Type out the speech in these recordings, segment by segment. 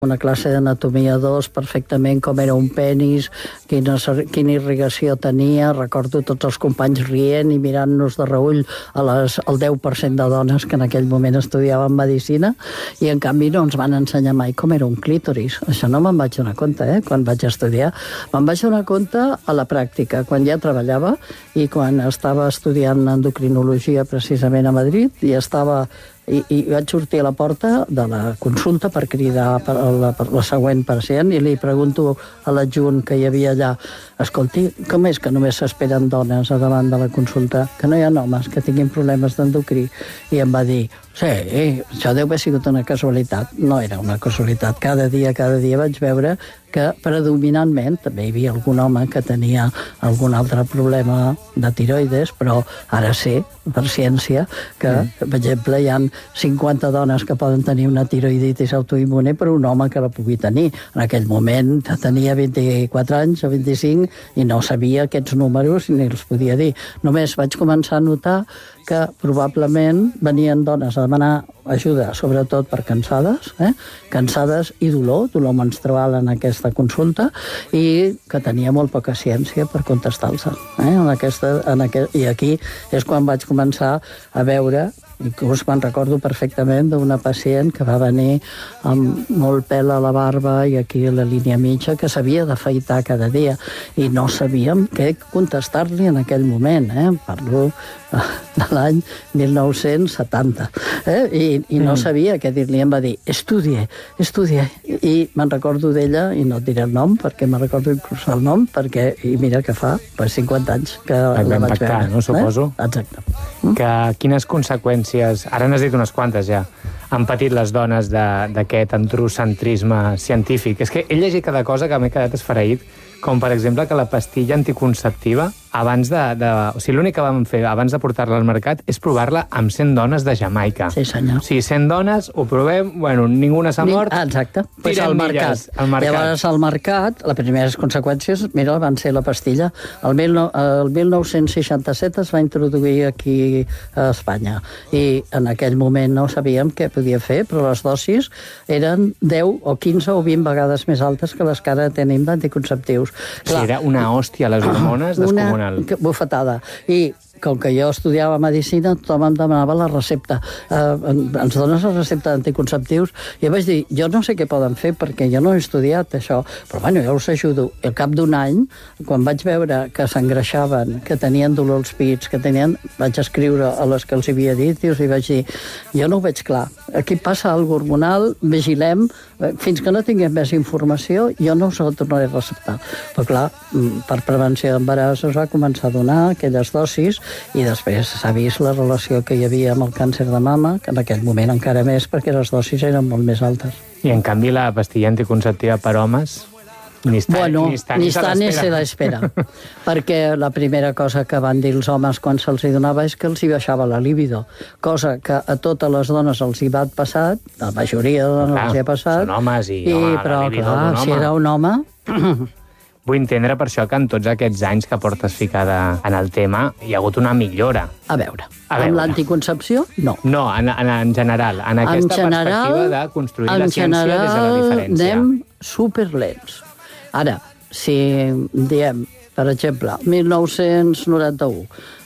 una classe d'anatomia 2 perfectament com era un penis, quina irrigació tenia. Recordo tots els companys rient i mirant-nos de reull al 10% de dones que en aquell moment estudiaven medicina, i en canvi no ens van ensenyar mai com era un clítoris. Això no me'n vaig donar compte, quan vaig estudiar. Me'n vaig donar compte a la pràctica, quan ja treballava i quan estava estudiant endocrinologia precisament a Madrid, i vaig sortir a la porta de la consulta per cridar per la següent pacient, i li pregunto a l'adjunt que hi havia allà: escolti, com és que només s'esperen dones a davant de la consulta, que no hi ha homes que tinguin problemes d'endocrí? I em va dir: sí, això deu haver sigut una casualitat. No era una casualitat. Cada dia vaig veure que predominantment també hi havia algun home que tenia algun altre problema de tiroides, però ara sé, per ciència, que, per exemple, hi ha 50 dones que poden tenir una tiroiditis autoimmune per un home que la pugui tenir. En aquell moment tenia 24 anys o 25 i no sabia aquests números ni els podia dir. Només vaig començar a notar que probablement venien dones a demanar ajuda, sobretot per cansades i dolor menstrual en aquesta consulta, i que tenia molt poca ciència per contestar-los. I aquí és quan vaig començar a veure, inclús me'n recordo perfectament d'una pacient que va venir amb molt pèl a la barba i aquí a la línia mitja, que s'havia d'afaitar cada dia, i no sabíem què contestar-li en aquell moment. Parlo de l'any 1970. I no sabia què dir-li. Em va dir: estudie. I me'n recordo d'ella, i no et diré el nom, perquè me'n recordo inclús el nom, i mira que fa 50 anys que la vaig veure. No, suposo. Exacte. Quines conseqüències, ara n'has dit unes quantes ja, han patit les dones d'aquest androcentrisme científic? És que he llegit cada cosa que m'he quedat esfereït, com per exemple que la pastilla anticonceptiva, abans o sigui, l'únic que vam fer abans de portar-la al mercat és provar-la amb 100 dones de Jamaica. Sí, senyor. O sigui, 100 dones, ho provem, bueno, ninguna s'ha mort. Exacte. Pues al mercat. Llavors, al mercat, les primeres conseqüències, mira, van ser la pastilla. El 1967 es va introduir aquí a Espanya, i en aquell moment no sabíem què podia fer, però les dosis eren 10 o 15 o 20 vegades més altes que les que ara tenim d'anticonceptius. Sí, era una hòstia, les hormones, descomunal. Una bufetada. I com que jo estudiava medicina, tothom em demanava la recepta. Ens dones la recepta d'anticonceptius? I jo vaig dir: jo no sé què poden fer, perquè jo no he estudiat això, però bueno, jo us ajudo. I al cap d'un any, quan vaig veure que s'engreixaven, que tenien dolor als pits, vaig escriure a les que els havia dit i vaig dir: jo no ho veig clar. Aquí passa alguna hormonal, vigilem, fins que no tinguem més informació, jo no us ho tornaré a receptar. Però clar, per prevenció d'embaràs es va començar a donar aquelles dosis, i després s'ha vist la relació que hi havia amb el càncer de mama, que en aquell moment encara més, perquè les dosis eren molt més altes. I en canvi la pastilla anticonceptiva per homes ni està ni se l'espera. Perquè la primera cosa que van dir els homes quan se'ls donava és que els hi baixava la libido, cosa que a totes les dones els hi va passar, la majoria de dones els hi ha passat. Són homes la libido d'un home. Si era un home... Vull entendre per això que en tots aquests anys que portes ficada en el tema hi ha hagut una millora. A veure. Amb l'anticoncepció, no. No, en general, en aquesta perspectiva de construir la ciència des de la diferència. En general, anem superlents. Ara, si diem, per exemple, 1991,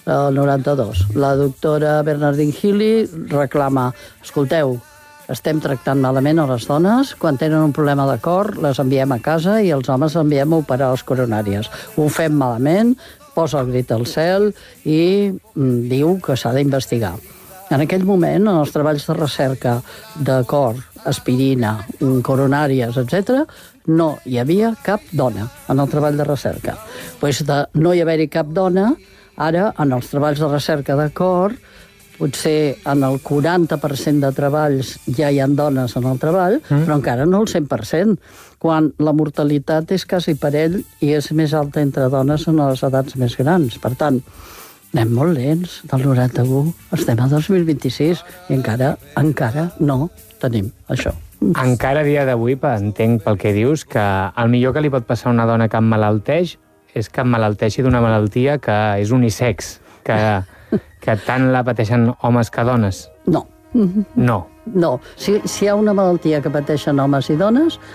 92, la doctora Bernardine Healy reclama: escolteu, estem tractant malament a les dones, quan tenen un problema de cor les enviem a casa i els homes enviem a operar les coronàries. Ho fem malament, posa el crit al cel i diu que s'ha d'investigar. En aquell moment, en els treballs de recerca de cor, aspirina, coronàries, etc., no hi havia cap dona en el treball de recerca. Pues de no hi haver-hi cap dona, ara, en els treballs de recerca de cor, potser en el 40% de treballs ja hi ha dones en el treball, però encara no el 100%, quan la mortalitat és quasi parell i és més alta entre dones en les edats més grans. Per tant, anem molt lents. Del 91 estem a 2026 i encara no tenim això. Encara a dia d'avui, entenc pel que dius, que el millor que li pot passar a una dona que emmalalteix és que emmalalteixi d'una malaltia que és unisex, que tant la pateixen homes que dones. No. No. No, si hi ha una malaltia que pateixen homes i dones,